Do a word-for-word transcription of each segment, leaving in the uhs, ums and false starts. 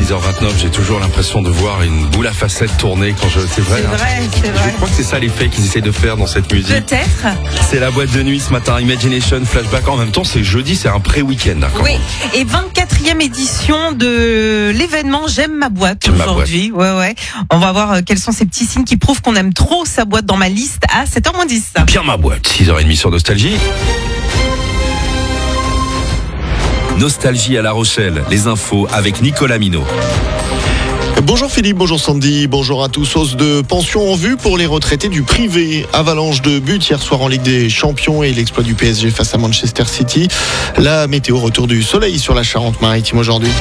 six heures vingt-neuf, j'ai toujours l'impression de voir une boule à facettes tourner quand je... C'est vrai, c'est hein. vrai, c'est vrai. Je crois que c'est ça l'effet qu'ils essaient de faire dans cette musique. Peut-être. C'est la boîte de nuit ce matin, Imagination, Flashback. En même temps, c'est jeudi, c'est un pré-week-end. Hein, oui, et vingt-quatrième édition de l'événement J'aime ma boîte J'aime aujourd'hui. Ouais, ouais. On va voir quels sont ces petits signes qui prouvent qu'on aime trop sa boîte dans ma liste à sept heures moins dix. Bien ma boîte, six heures trente sur Nostalgie. Nostalgie à La Rochelle, les infos avec Nicolas Minot. Bonjour Philippe, bonjour Sandy, bonjour à tous. Hausse de pension en vue pour les retraités du privé. Avalanche de buts hier soir en Ligue des Champions et l'exploit du P S G face à Manchester City. La météo, retour du soleil sur la Charente-Maritime aujourd'hui.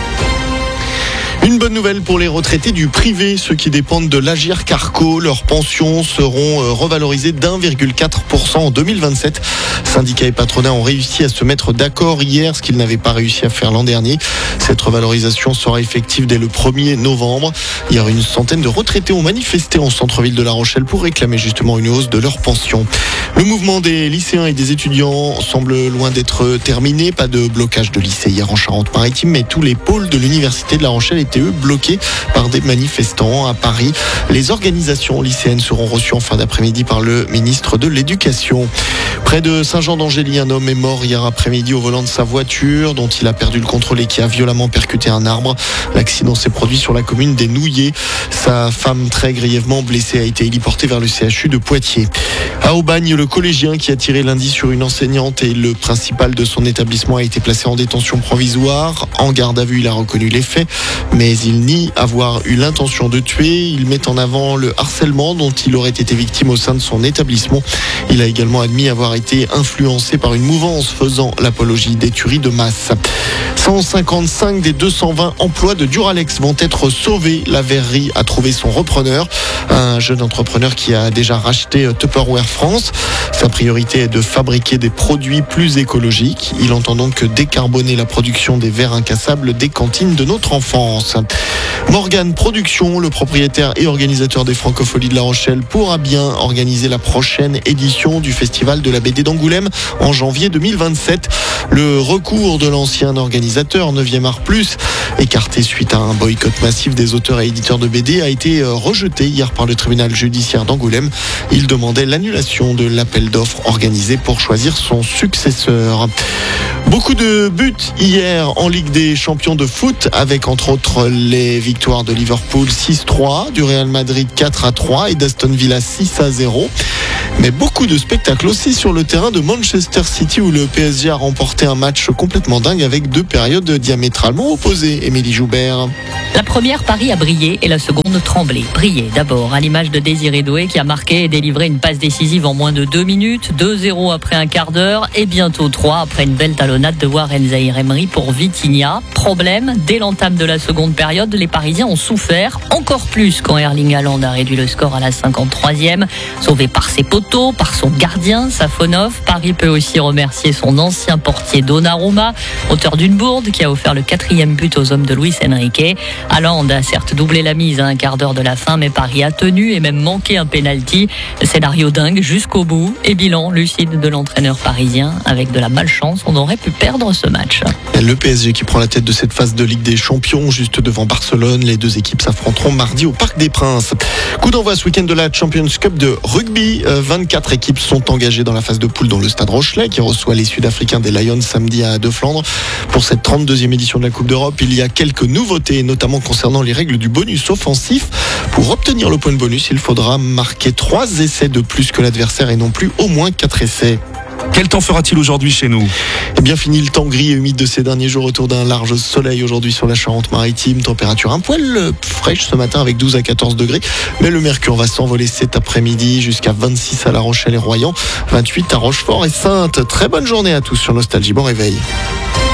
Une bonne nouvelle pour les retraités du privé, ceux qui dépendent de l'Agirc Arco. Leurs pensions seront revalorisées d'un virgule quatre pour cent en deux mille vingt-sept. Syndicats et patronats ont réussi à se mettre d'accord hier, ce qu'ils n'avaient pas réussi à faire l'an dernier. Cette revalorisation sera effective dès le premier novembre. Hier, une centaine de retraités ont manifesté en centre-ville de La Rochelle pour réclamer justement une hausse de leurs pensions. Le mouvement des lycéens et des étudiants semble loin d'être terminé. Pas de blocage de lycée hier en Charente-Maritime, mais tous les pôles de l'université de La Rochelle étaient eux bloqués par des manifestants à Paris. Les organisations lycéennes seront reçues en fin d'après-midi par le ministre de l'Éducation. Près de Saint-Jean-d'Angély, un homme est mort hier après-midi au volant de sa voiture dont il a perdu le contrôle et qui a violemment percuté un arbre. L'accident s'est produit sur la commune des Nouillers. Sa femme, très grièvement blessée, a été héliportée vers le C H U de Poitiers. À Aubagne, le collégien qui a tiré lundi sur une enseignante et le principal de son établissement a été placé en détention provisoire. En garde à vue, il a reconnu les faits, mais il nie avoir eu l'intention de tuer. Il met en avant le harcèlement dont il aurait été victime au sein de son établissement. Il a également admis avoir été influencé par une mouvance faisant l'apologie des tueries de masse. cent cinquante-cinq des deux cent vingt emplois de Duralex vont être sauvés. La verrerie a trouvé son repreneur, un jeune entrepreneur qui a déjà racheté Tupperware France. Sa priorité est de fabriquer des produits plus écologiques. Il entend donc décarboner la production des verres incassables des cantines de notre enfance. Morgane Productions, le propriétaire et organisateur des Francopholies de La Rochelle, pourra bien organiser la prochaine édition du Festival de la B D d'Angoulême en janvier deux mille vingt-sept. Le recours de l'ancien organisateur neuvième Art Plus, écarté suite à un boycott massif des auteurs et éditeurs de B D, a été rejeté hier par le tribunal judiciaire d'Angoulême. Il demandait l'annulation de l'appel d'offres organisé pour choisir son successeur. Beaucoup de buts hier en Ligue des Champions de foot, avec entre autres les victoires de Liverpool six trois, du Real Madrid quatre à trois et d'Aston Villa six à zéro. Mais beaucoup de spectacles aussi sur le terrain de Manchester City où le P S G a remporté un match complètement dingue avec deux périodes diamétralement opposées. Émilie Joubert. La première, Paris a brillé et la seconde, tremblé. Brillé d'abord, à l'image de Désiré Doué qui a marqué et délivré une passe décisive en moins de deux minutes, deux zéro après un quart d'heure et bientôt trois après une belle talonnade de Warren Zaïre-Emery pour Vitinha. Problème, dès l'entame de la seconde période, les Parisiens ont souffert, encore plus quand Erling Haaland a réduit le score à la cinquante-troisième. Sauvé par ses poteaux, par son gardien, Safonov, Paris peut aussi remercier son ancien portier Donnarumma, auteur d'une bourde qui a offert le quatrième but aux hommes de Luis Enrique. Haaland a certes doublé la mise à un quart d'heure de la fin, mais Paris a tenu et même manqué un pénalty. Scénario dingue jusqu'au bout et bilan lucide de l'entraîneur parisien. Avec de la malchance, on aurait pu perdre ce match. Le P S G qui prend la tête de cette phase de Ligue des Champions, juste devant Barcelone. Les deux équipes s'affronteront mardi au Parc des Princes. Coup d'envoi ce week-end de la Champions Cup de rugby. vingt-quatre équipes sont engagées dans la phase de poule dans le Stade Rochelet qui reçoit les Sud-Africains des Lions samedi à De Flandre. Pour cette trente-deuxième édition de la Coupe d'Europe, il y a quelques nouveautés, notamment concernant les règles du bonus offensif. Pour obtenir le point de bonus, il faudra marquer trois essais de plus que l'adversaire et non plus au moins quatre essais. Quel temps fera-t-il aujourd'hui chez nous ? Eh bien, fini le temps gris et humide de ces derniers jours autour d'un large soleil aujourd'hui sur la Charente-Maritime. Température un poil fraîche ce matin avec douze à quatorze degrés. Mais le mercure va s'envoler cet après-midi jusqu'à vingt-six à La Rochelle et Royan, vingt-huit à Rochefort et Saintes. Très bonne journée à tous sur Nostalgie. Bon réveil.